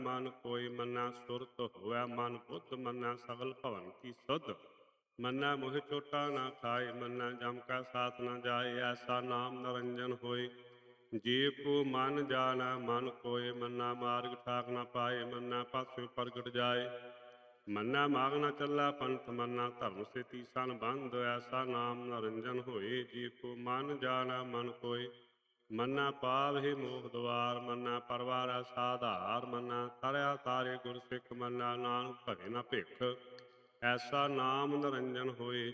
ਮਨ ਕੋਈ ਮੰਨਾ ਸੁਰਤ ਹੋਵੈ ਮਨ ਬੁੱਧ ਮੰਨਾ ਸਗਲ ਭਵਨ ਕੀ ਸੁਧ ਮੰਨਾ ਮੋਹਿ ਚੋਟਾ ਨਾ ਖਾਏ ਮੰਨਾ ਜਮ ਕਾ ਸਾਥ ਨਾ ਜਾਏ ਐਸਾ ਨਾਮ ਨਰੰਜਨ ਹੋਏ ਜੀ ਕੋ ਮਨ ਜਾਣਾ ਮਨ ਕੋਏ ਮੰਨਾ ਮਾਰਗ ਠਾਕ ਨਾ ਪਾਏ ਮੰਨਾ ਪਾਸੇ ਪ੍ਰਗਟ ਜਾਏ ਮੰਨਾ ਮਾਗ ਨਾ ਚੱਲਾ ਪੰਥ ਮੰਨਾ ਧਰਮ ਸੇ ਤੀਸਨ ਬੰਧ ਐਸਾ ਨਾਮ ਨਰੰਜਨ ਹੋਏ ਜੀ ਕੋ ਮਨ ਜਾਣਾ ਮਨ ਕੋਏ ਮੰਨਾ ਪਾਵਹਿ ਮੋਖ ਦੁਆਰ ਮੰਨਾ ਪਰਵਾਰਾ ਸਾਧਾਰ ਮੰਨਾ ਤਰਿਆ ਤਾਰੇ ਗੁਰ ਸਿੱਖ ਮੰਨਾ ਨਾਨਕ ਭਗੇ ਨਾ ਭਿਖ ਐਸਾ ਨਾਮ ਨਰੰਜਨ ਹੋਏ